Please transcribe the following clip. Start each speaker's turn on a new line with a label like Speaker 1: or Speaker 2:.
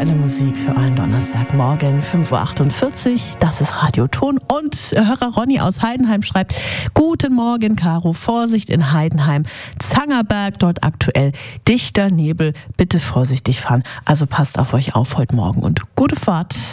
Speaker 1: aktuelle Musik für einen Donnerstagmorgen, 5.48 Uhr. Das ist Radioton. Und Hörer Ronny aus Heidenheim schreibt: Guten Morgen, Caro. Vorsicht in Heidenheim. Zangerberg, dort aktuell dichter Nebel. Bitte vorsichtig fahren. Also passt auf euch auf heute Morgen und gute Fahrt.